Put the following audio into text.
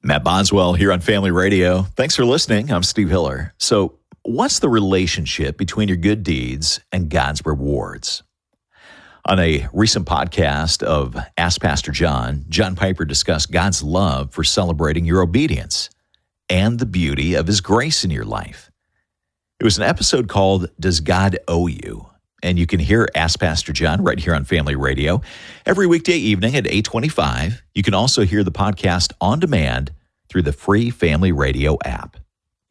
Matt Boswell here on Family Radio. Thanks for listening. I'm Steve Hiller. So, what's the relationship between your good deeds and God's rewards? On a recent podcast of Ask Pastor John, John Piper discussed God's love for celebrating your obedience and the beauty of His grace in your life. It was an episode called Does God Owe You? And you can hear Ask Pastor John right here on Family Radio every weekday evening at 8:25. You can also hear the podcast on demand through the free Family Radio app.